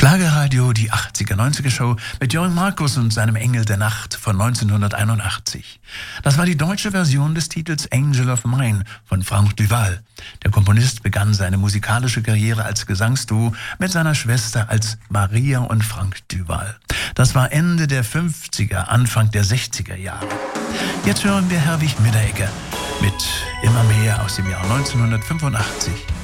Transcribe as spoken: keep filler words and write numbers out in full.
Schlagerradio, die achtziger neunziger Show mit Johann Markus und seinem Engel der Nacht von neunzehnhunderteinundachtzig. Das war die deutsche Version des Titels Angel of Mine von Frank Duval. Der Komponist begann seine musikalische Karriere als Gesangsduo mit seiner Schwester als Maria und Frank Duval. Das war Ende der fünfziger, Anfang der sechziger Jahre. Jetzt hören wir Herwig Midderegger mit Immer mehr aus dem Jahr neunzehnhundertfünfundachtzig.